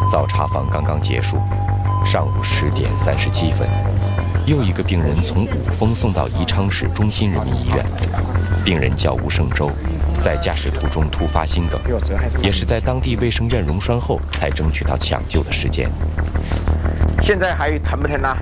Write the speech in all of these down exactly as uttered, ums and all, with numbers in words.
早查房刚刚结束，上午十点三十七分，又一个病人从五峰送到宜昌市中心人民医院。病人叫吴胜洲，在驾驶途中突发心梗，也是在当地卫生院溶栓后才争取到抢救的时间。 现在还疼不疼呢？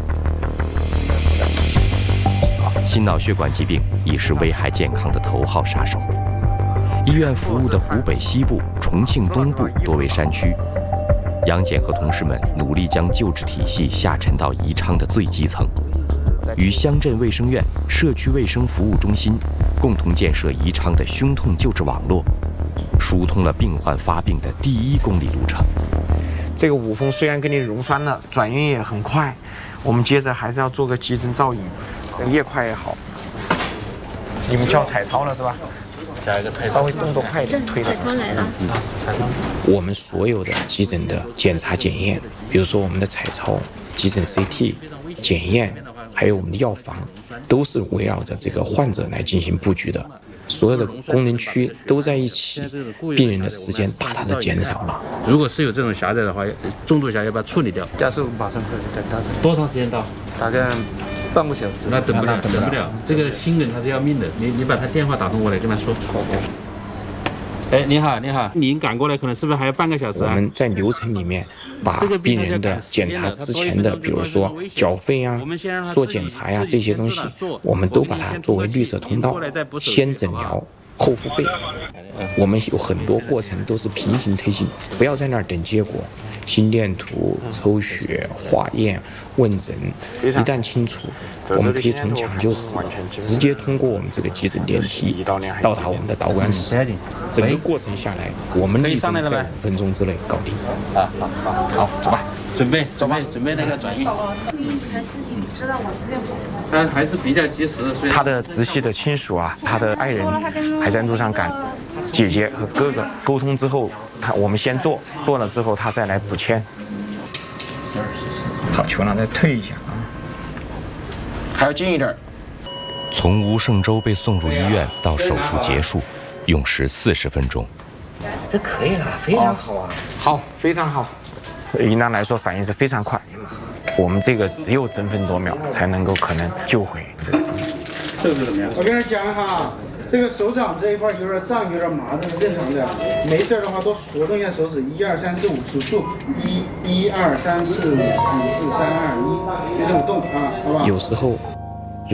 心脑血管疾病已是危害健康的头号杀手。医院服务的湖北西部、重庆东部多为山区，杨检和同事们努力将救治体系下沉到宜昌的最基层，与乡镇卫生院、社区卫生服务中心共同建设宜昌的胸痛救治网络，疏通了病患发病的第一公里路程。 这个五峰虽然给你溶栓了，转运也很快，我们接着还是要做个急诊造影，这个越快越好。你们叫彩超了是吧？稍微动作快一点，推的。 彩超来了。 嗯，彩超。 我们所有的急诊的检查检验，比如说我们的彩超、急诊 C T 检验，还有我们的药房，都是围绕着这个患者来进行布局的。所有的功能区都在一起，病人的时间大大的减少了。 如果是有这种狭窄的话，重度狭要把它处理掉。 加速马上可以等到这。 多长时间到？ 大概半个小时。 那等不了，等不了。这个心梗它是要命的，你你把他电话打通过来跟他说。好的。哎，你好，你好，您赶过来可能是不是还要半个小时啊？ 我们在流程里面把病人的检查之前的，比如说缴费啊、做检查呀、啊、这些东西，我们都把它作为绿色通道，先诊疗后付费。我们有很多过程都是平行推进，不要在那儿等结果。心电图、抽血、化验、问诊，一旦清楚，我们可以从抢救室直接通过我们这个急诊电梯到达我们的导管室。整个过程下来，我们力争在五分钟之内搞定。 啊，好，好，好，走吧，准备，准备，准备那个转运。 嗯，他自己知道我的愿望。 他还是比较及时的。 他的直系的亲属啊，他的爱人还在路上赶。姐姐和哥哥沟通之后，他我们先做，做了之后他再来补签。好，球呢再退一下啊，还要近一点。 从吴胜洲被送入医院到手术结束，用时四十分钟。 这可以了，非常好啊！好，非常好。应当来说反应是非常快，我们这个只有争分夺秒才能够可能救回这个生命。 这个怎么样？ 我跟你讲哈。这个手掌这一块有点胀，有点麻，这是正常的。没事的话，多活动一下手指，一二三四五，数数，一、一二三四五，五四三二一，就这么动啊，好不好？ 有时候